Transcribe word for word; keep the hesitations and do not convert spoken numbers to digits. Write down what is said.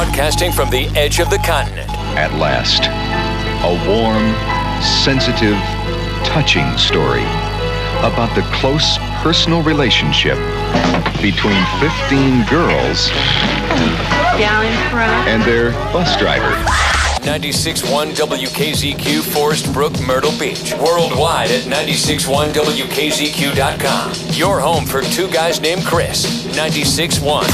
Broadcasting from the edge of the continent. At last, a warm, sensitive, touching story about the close personal relationship between fifteen girls down in front and their bus driver. ninety-six point one W K Z Q, Forest Brook, Myrtle Beach. Worldwide at ninety-six point one W K Z Q dot com. Your home for two guys named Chris. ninety-six point one.